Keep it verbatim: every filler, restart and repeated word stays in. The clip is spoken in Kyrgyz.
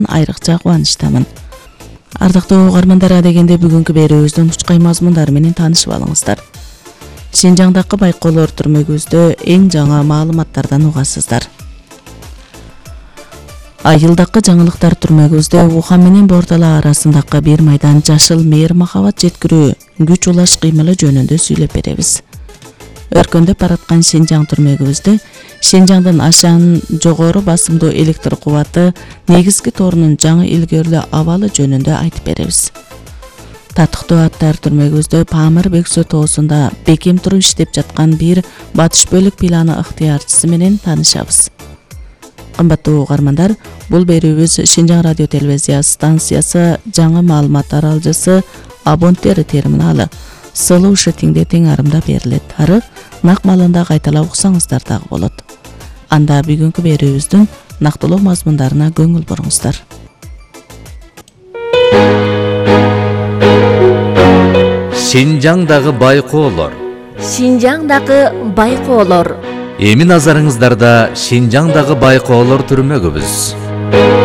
айрыкча кубанычтамын. Ардактуу угармандар, дегенде бүгүнкү берүүбүздүн учкай мазмундары менен таанышып алыңыздар. Шинжаңдагы байкоолор түрмөгүбүздө эң жаңы маалыматтардан угасыздар. Айылдакы жаңылыктар түрмөгүбүздө Ухан менен Бортала арасындагы бир майдан жашыл мээр махабат жеткирүү, күч улаш кыймылы жөнүндө сүйлөп беребиз. Өркөндөп бараткан Шинжаң түрмөгүбүздө Шинжаңдын ашан жогору басымдуу электр кубаты негизги торунун жаңы илгөрлүү абалы жөнүндө айтып беребиз. Татыктуу аттар түрмөгүбүздө Памир Бексө тоосунда бекем туруп иштеп жаткан бир батыш бөлүк планы ыктыярчысы менен таанышабыз. Кымбаттуу угармандар, бул берүүбүз Шинжаң радио телевизия станциясы жаңы маалымат таралжысы абонттер терминалы сылуу шетиңде тең арымда берилет. Ары нак маалында кайталап уксаңыздар дагы болот. Анда бүгүнкү берүүбүздүн нактылуу мазмундарына көңүл буруңуздар. Шинжаңдагы байкоолор. Шинжаңдагы байкоолор. Эми назарыңыздарда Шинжаңдагы байкоолор түрмөгүбүз.